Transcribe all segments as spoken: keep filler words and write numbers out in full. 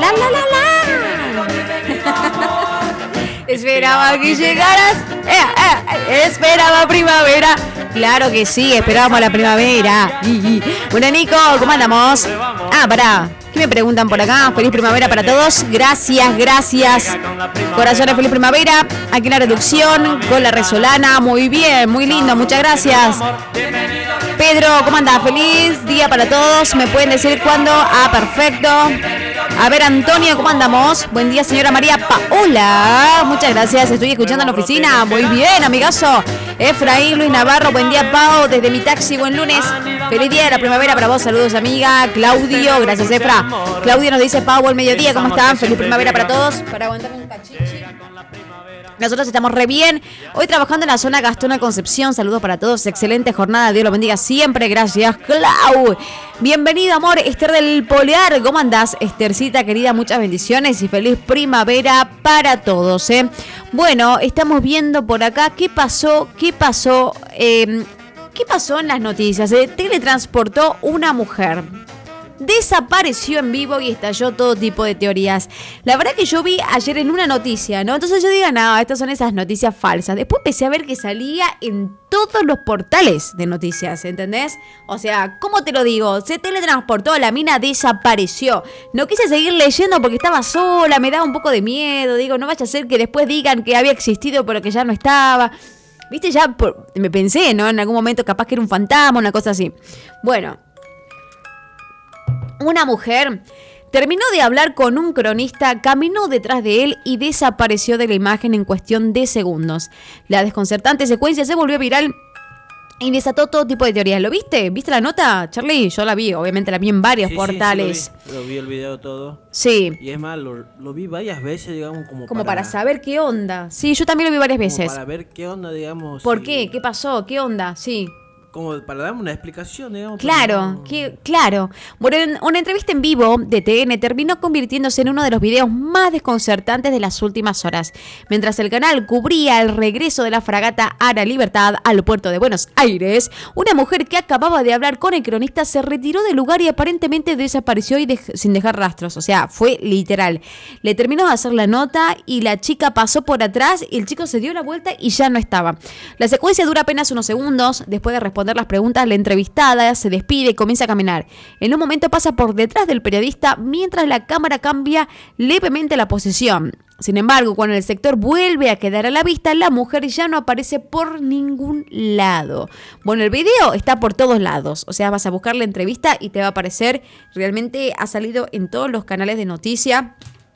La la la la. Esperaba que llegaras. Eh, eh, esperaba primavera. Claro que sí, esperábamos la primavera. Bueno, Nico, ¿cómo andamos? Ah, pará. ¿Qué me preguntan por acá? Feliz primavera para todos. Gracias, gracias. Corazones, feliz primavera. Aquí la reducción con la resolana. Muy bien, muy lindo. Muchas gracias. Pedro, ¿cómo andás? Feliz día para todos. ¿Me pueden decir cuándo? Ah, perfecto. A ver, Antonio, ¿cómo andamos? Buen día, señora María Paola. Muchas gracias. Estoy escuchando en la oficina. Muy bien, amigazo. Efraín Luis Navarro. Buen día, Pao. Desde mi taxi. Buen lunes. Feliz día de la primavera para vos. Saludos, amiga. Claudio. Gracias, Efra. Claudio nos dice, Pau, buen mediodía. ¿Cómo están? Feliz primavera para todos. Para aguantarme un cachichi. Nosotros estamos re bien. Hoy trabajando en la zona Gastón Concepción. Saludos para todos. Excelente jornada. Dios los bendiga siempre. Gracias, Clau. Bienvenido, amor. Esther del Polear. ¿Cómo andás, Esthercita, querida? Muchas bendiciones y feliz primavera para todos, ¿eh? Bueno, estamos viendo por acá qué pasó, qué pasó, eh, qué pasó en las noticias. Se teletransportó una mujer. Desapareció en vivo y estalló todo tipo de teorías. La verdad que yo vi ayer en una noticia, ¿no? Entonces yo digo, no, estas son esas noticias falsas. Después empecé a ver que salía en todos los portales de noticias, ¿entendés? O sea, ¿cómo te lo digo? Se teletransportó, la mina desapareció. No quise seguir leyendo porque estaba sola, me daba un poco de miedo. Digo, no vaya a ser que después digan que había existido pero que ya no estaba. Viste, ya por, me pensé, ¿no? En algún momento capaz que era un fantasma, una cosa así. Bueno. Una mujer terminó de hablar con un cronista, caminó detrás de él y desapareció de la imagen en cuestión de segundos. La desconcertante secuencia se volvió viral y desató todo tipo de teorías. ¿Lo viste? ¿Viste la nota, Charlie? Yo la vi, obviamente la vi en varios sí, portales. Sí, sí, lo, vi. lo vi el video todo. Sí. Y es más, lo, lo vi varias veces, digamos, como, como para... para saber qué onda. Sí, yo también lo vi varias como veces. Para ver qué onda, digamos. ¿Por si... qué? ¿Qué pasó? ¿Qué onda? Sí. Como para darme una explicación, digamos. Claro, no... que, claro. Bueno, una entrevista en vivo de T N terminó convirtiéndose en uno de los videos más desconcertantes de las últimas horas. Mientras el canal cubría el regreso de la fragata Ara Libertad al puerto de Buenos Aires, una mujer que acababa de hablar con el cronista se retiró del lugar y aparentemente desapareció y dej- sin dejar rastros. O sea, fue literal. Le terminó de hacer la nota y la chica pasó por atrás y el chico se dio la vuelta y ya no estaba. La secuencia dura apenas unos segundos. Después de responder las preguntas, la entrevistada se despide y comienza a caminar. En un momento pasa por detrás del periodista mientras la cámara cambia levemente la posición. Sin embargo, cuando el sector vuelve a quedar a la vista, la mujer ya no aparece por ningún lado. Bueno, el video está por todos lados. O sea, vas a buscar la entrevista y te va a aparecer. Realmente ha salido en todos los canales de noticia.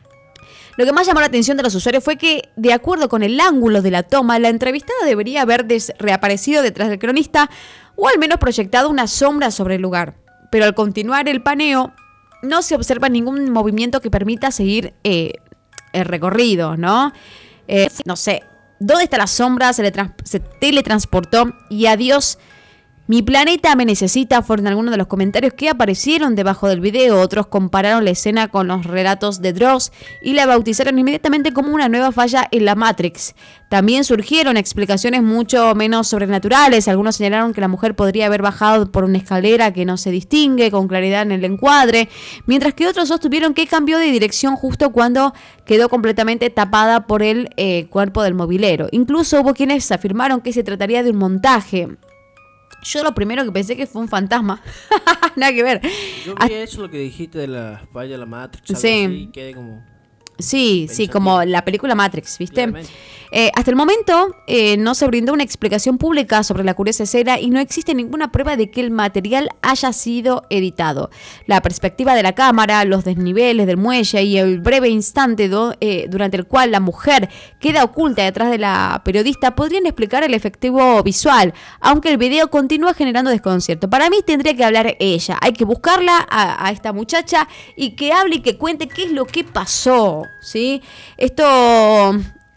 Lo que más llamó la atención de los usuarios fue que, de acuerdo con el ángulo de la toma, la entrevistada debería haber des- reaparecido detrás del cronista o al menos proyectado una sombra sobre el lugar. Pero al continuar el paneo, no se observa ningún movimiento que permita seguir eh, el recorrido, ¿no? Eh, no sé, ¿dónde está la sombra? Se, le trans- se teletransportó y adiós. Mi planeta me necesita, fueron algunos de los comentarios que aparecieron debajo del video. Otros compararon la escena con los relatos de Dross y la bautizaron inmediatamente como una nueva falla en la Matrix. También surgieron explicaciones mucho menos sobrenaturales. Algunos señalaron que la mujer podría haber bajado por una escalera que no se distingue con claridad en el encuadre, mientras que otros sostuvieron que cambió de dirección justo cuando quedó completamente tapada por el eh, cuerpo del mobilero. Incluso hubo quienes afirmaron que se trataría de un montaje. Yo lo primero que pensé que fue un fantasma. Nada que ver. Yo vi eso, lo que dijiste de la falla de la Matrix. Algo sí. Así, quedé como... Sí, pensativo. sí, como la película Matrix, ¿viste? Eh, hasta el momento eh, no se brindó una explicación pública sobre la curiosa escena y no existe ninguna prueba de que el material haya sido editado. La perspectiva de la cámara, los desniveles del muelle y el breve instante do, eh, durante el cual la mujer queda oculta detrás de la periodista podrían explicar el efectivo visual, aunque el video continúa generando desconcierto. Para mí tendría que hablar ella, hay que buscarla a, a esta muchacha y que hable y que cuente qué es lo que pasó, ¿sí? Esto...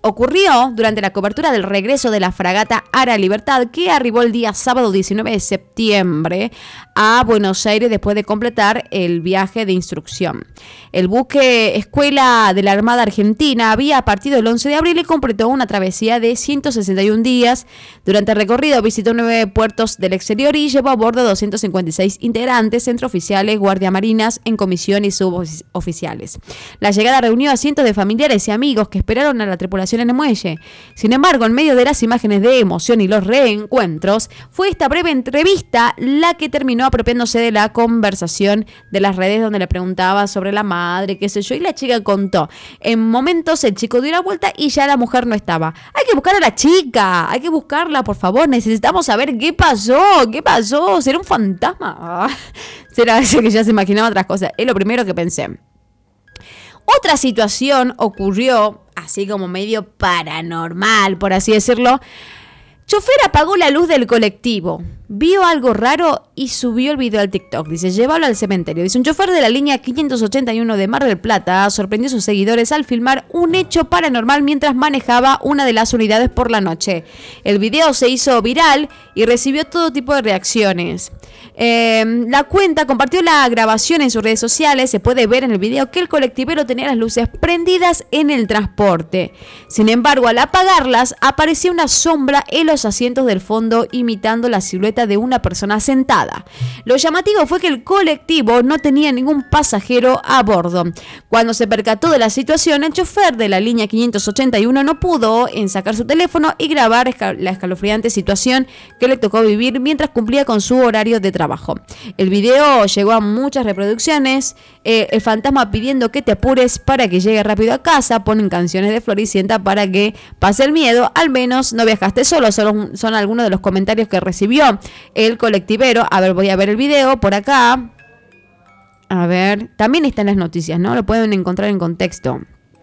ocurrió durante la cobertura del regreso de la fragata Ara Libertad, que arribó el día sábado diecinueve de septiembre a Buenos Aires después de completar el viaje de instrucción. El buque Escuela de la Armada Argentina había partido el once de abril y completó una travesía de ciento sesenta y un días. Durante el recorrido visitó nueve puertos del exterior y llevó a bordo doscientos cincuenta y seis integrantes entre oficiales, guardiamarinas en comisión y suboficiales. La llegada reunió a cientos de familiares y amigos que esperaron a la tripulación en el muelle. Sin embargo, en medio de las imágenes de emoción y los reencuentros, fue esta breve entrevista la que terminó apropiándose de la conversación de las redes, donde le preguntaba sobre la madre, qué sé yo, y la chica contó. En momentos el chico dio la vuelta y ya la mujer no estaba. Hay que buscar a la chica, hay que buscarla, por favor, necesitamos saber qué pasó, qué pasó, ¿será un fantasma? Será ese que ya se imaginaba otras cosas, es lo primero que pensé. Otra situación ocurrió, así como medio paranormal, por así decirlo. Chofer apagó la luz del colectivo, vio algo raro y subió el video al TikTok. Dice, llévalo al cementerio. Dice, un chofer de la línea quinientos ochenta y uno de Mar del Plata sorprendió a sus seguidores al filmar un hecho paranormal mientras manejaba una de las unidades por la noche. El video se hizo viral y recibió todo tipo de reacciones. Eh, la cuenta compartió la grabación en sus redes sociales. Se puede ver en el video que el colectivero tenía las luces prendidas en el transporte. Sin embargo, al apagarlas, apareció una sombra en los asientos del fondo imitando la silueta de una persona sentada. Lo llamativo fue que el colectivo no tenía ningún pasajero a bordo. Cuando se percató de la situación, el chofer de la línea quinientos ochenta y uno no pudo en sacar su teléfono y grabar esca- la escalofriante situación que le tocó vivir mientras cumplía con su horario de trabajo. El video llegó a muchas reproducciones. Eh, el fantasma pidiendo que te apures para que llegue rápido a casa. Ponen canciones de Floricienta para que pase el miedo. Al menos no viajaste solo. Son, son algunos de los comentarios que recibió el colectivero. A ver, voy a ver el video por acá. A ver, también está en las noticias, ¿no? Lo pueden encontrar en contexto.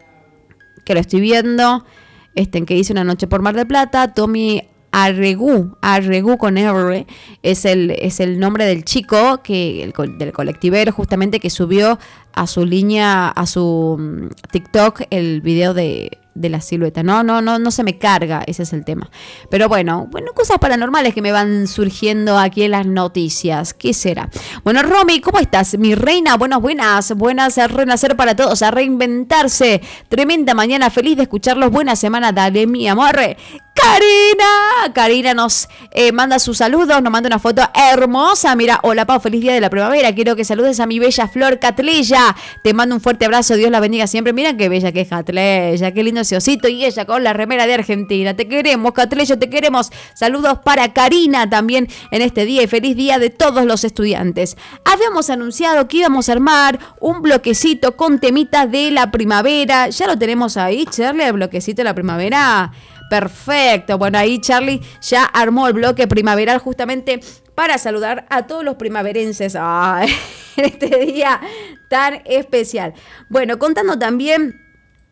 Que lo estoy viendo. Este, en que hice una noche por Mar del Plata. Tommy Arregú, Arregú con R, es el, es el nombre del chico, que el, del colectivero justamente, que subió a su línea, a su TikTok el video de, de la silueta. No, no, no, no se me carga, ese es el tema. Pero bueno, bueno, cosas paranormales que me van surgiendo aquí en las noticias. ¿Qué será? Bueno, Romy, ¿cómo estás? Mi reina, buenas, buenas, buenas a renacer para todos, a reinventarse. Tremenda mañana, feliz de escucharlos. Buena semana, dale, mi amor. Karina, Karina nos eh, manda sus saludos, nos manda una foto hermosa. Mira, hola Pau, feliz día de la primavera. Quiero que saludes a mi bella Flor Catleya. Te mando un fuerte abrazo, Dios la bendiga siempre. Mira qué bella que es Catleya, qué lindo ese osito. Y ella con la remera de Argentina. Te queremos, Catleya, te queremos. Saludos para Karina también en este día y feliz día de todos los estudiantes. Habíamos anunciado que íbamos a armar un bloquecito con temitas de la primavera. Ya lo tenemos ahí, Shirley, el bloquecito de la primavera. Perfecto, bueno, ahí Charlie ya armó el bloque primaveral justamente para saludar a todos los primaverenses ah, en este día tan especial. Bueno, contando también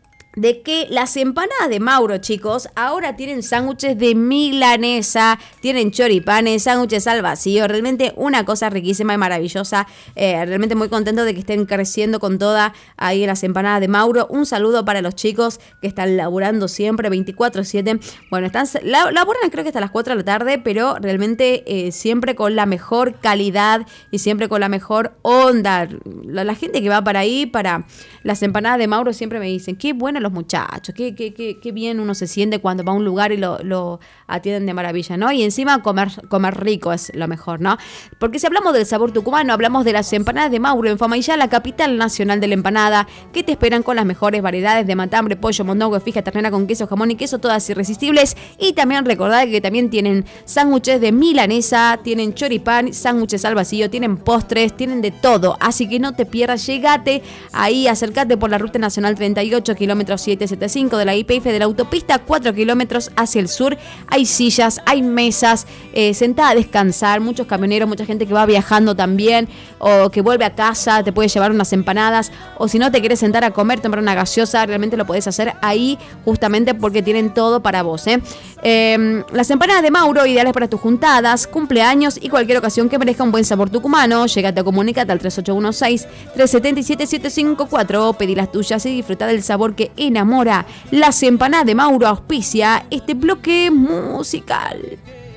de que las empanadas de Mauro, chicos, ahora tienen sándwiches de milanesa, tienen choripanes, sándwiches al vacío, realmente una cosa riquísima y maravillosa. Eh, realmente muy contento de que estén creciendo con toda ahí en las empanadas de Mauro. Un saludo para los chicos que están laburando siempre veinticuatro siete. Bueno, están laburan creo que hasta las cuatro de la tarde, pero realmente eh, siempre con la mejor calidad y siempre con la mejor onda. La, la gente que va para ahí, para las empanadas de Mauro, siempre me dicen, qué bueno los muchachos, qué, qué, qué, qué bien uno se siente cuando va a un lugar y lo, lo atienden de maravilla, ¿no? Y encima comer, comer rico es lo mejor, ¿no? Porque si hablamos del sabor tucumano, hablamos de las empanadas de Mauro en Famaillá, la capital nacional de la empanada, que te esperan con las mejores variedades de matambre, pollo, mondongo, fija, ternera con queso, jamón y queso, todas irresistibles. Y también recordad que también tienen sándwiches de milanesa, tienen choripán, sándwiches al vacío, tienen postres, tienen de todo. Así que no te pierdas, llegate ahí, acércate por la ruta nacional treinta y ocho, kilómetros setecientos setenta y cinco de la I P F de la autopista, cuatro kilómetros hacia el sur. Hay sillas, hay mesas, eh, sentada a descansar, muchos camioneros, mucha gente que va viajando también o que vuelve a casa, te puedes llevar unas empanadas, o si no te quieres sentar a comer, tomar una gaseosa, realmente lo podés hacer ahí justamente porque tienen todo para vos, ¿eh? Eh, las empanadas de Mauro, ideales para tus juntadas, cumpleaños y cualquier ocasión que merezca un buen sabor tucumano. Llegate o comunicate al tres ocho uno seis, tres siete siete, siete cinco cuatro, pedí las tuyas y disfruta del sabor que enamora. Las empanadas de Mauro auspicia este bloque musical.